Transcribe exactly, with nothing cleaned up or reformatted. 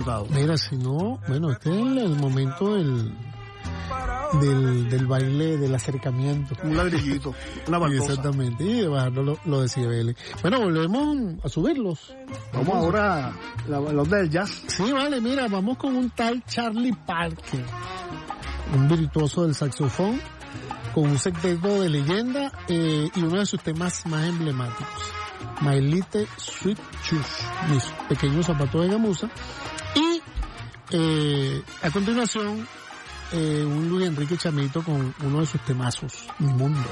diputado. Mira, si no, bueno, este es el, el momento del, del, del baile, del acercamiento. Un ladrillito, una baldosa. Exactamente, y de bajarlo lo, lo decibeles. Bueno, volvemos a subirlos. Vamos, vamos ahora a la, la onda del jazz. Sí, vale, mira, vamos con un tal Charlie Parker, un virtuoso del saxofón, con un secreto de leyenda eh, y uno de sus temas más emblemáticos, My Little Sweet Shoes, mis pequeños zapatos de gamuza. Y eh, a continuación, eh, un Luis Enrique Chamito con uno de sus temazos, Mi Mundo.